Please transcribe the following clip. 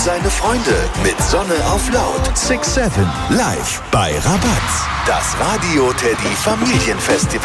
seine Freunde mit Sonne auf Laut. 6-7 live bei Rabatz. Das Radio Teddy Familienfestival.